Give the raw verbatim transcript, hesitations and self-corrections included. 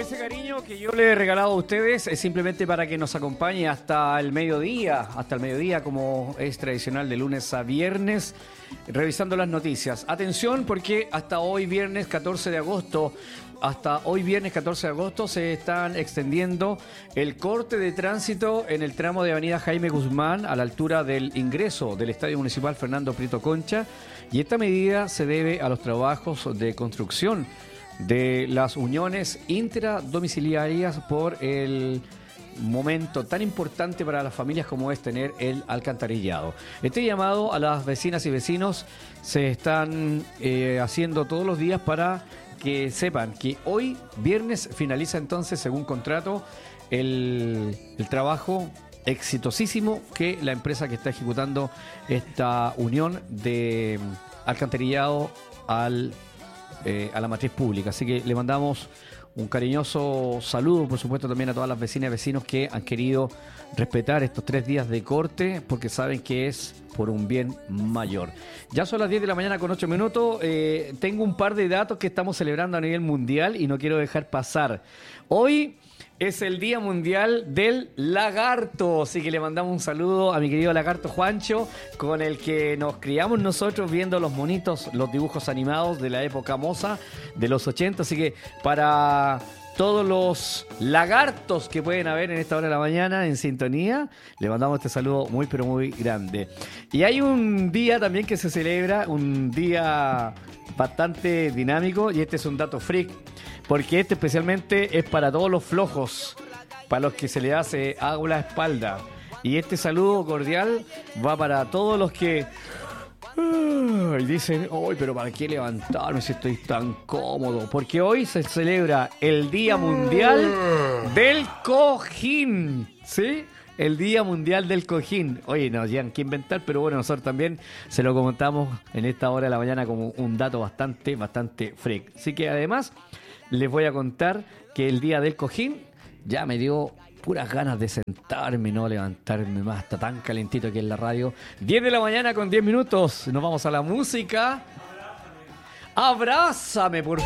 Ese cariño que yo le he regalado a ustedes es simplemente para que nos acompañe hasta el mediodía, hasta el mediodía como es tradicional de lunes a viernes, revisando las noticias. Atención porque hasta hoy viernes catorce de agosto, hasta hoy viernes catorce de agosto se están extendiendo el corte de tránsito en el tramo de avenida Jaime Guzmán a la altura del ingreso del Estadio Municipal Fernando Prieto Concha, y esta medida se debe a los trabajos de construcción de las uniones intradomiciliarias por el momento tan importante para las familias como es tener el alcantarillado. Este llamado a las vecinas y vecinos se están eh, haciendo todos los días para que sepan que hoy viernes finaliza entonces, según contrato, el, el trabajo exitosísimo que la empresa que está ejecutando esta unión de alcantarillado al Eh, a la matriz pública. Así que le mandamos un cariñoso saludo, por supuesto, también a todas las vecinas y vecinos que han querido respetar estos tres días de corte porque saben que es por un bien mayor. Ya son las diez de la mañana con ocho minutos. Eh, tengo un par de datos que estamos celebrando a nivel mundial y no quiero dejar pasar. Hoy es el Día Mundial del Lagarto, así que le mandamos un saludo a mi querido lagarto Juancho, con el que nos criamos nosotros viendo los monitos, los dibujos animados de la época moza de los ochenta, así que para todos los lagartos que pueden haber en esta hora de la mañana en sintonía, le mandamos este saludo muy pero muy grande. Y hay un día también que se celebra, un día bastante dinámico, y este es un dato freak, porque este especialmente es para todos los flojos, para los que se le hace agua a la espalda. Y este saludo cordial va para todos los que uh, y dicen, hoy, pero ¿para qué levantarme si estoy tan cómodo? Porque hoy se celebra el Día Mundial del Cojín, ¿sí? El Día Mundial del Cojín. Oye, nos llegan que inventar, pero bueno, nosotros también se lo comentamos en esta hora de la mañana como un dato bastante, bastante freak. Así que además les voy a contar que el Día del Cojín ya me dio puras ganas de sentarme, no levantarme más. Está tan calentito aquí en la radio. diez de la mañana con diez minutos. Nos vamos a la música. Abrázame, por